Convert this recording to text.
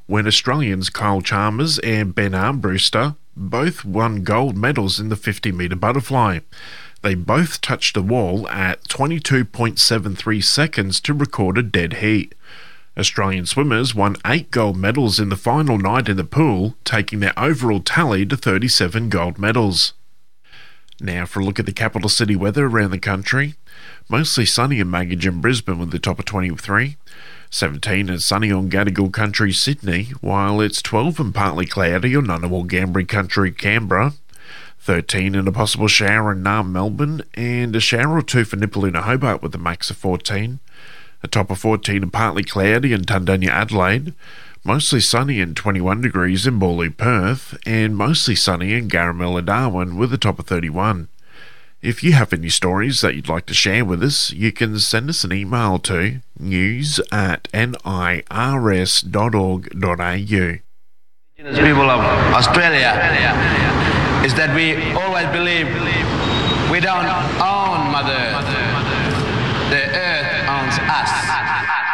when Australians Kyle Chalmers and Ben Armbruster both won gold medals in the 50-metre butterfly. They both touched the wall at 22.73 seconds to record a dead heat. Australian swimmers won 8 gold medals in the final night in the pool, taking their overall tally to 37 gold medals. Now for a look at the capital city weather around the country. Mostly sunny in Maggie and Brisbane with the top of 23. 17 and sunny on Gadigal Country, Sydney, while it's 12 and partly cloudy on Ngunnawal Ngambri Country, Canberra. 13 and a possible shower in Naarm, Melbourne, and a shower or two for Nipaluna, Hobart with a max of 14. A top of 14 and partly cloudy in Tundanya, Adelaide. Mostly sunny and 21 degrees in Boorloo, Perth, and mostly sunny in Garamella, Darwin with a top of 31. If you have any stories that you'd like to share with us, you can send us an email to news@nirs.org.au. Indigenous people of Australia is that we always believe we don't own Mother, the earth owns us.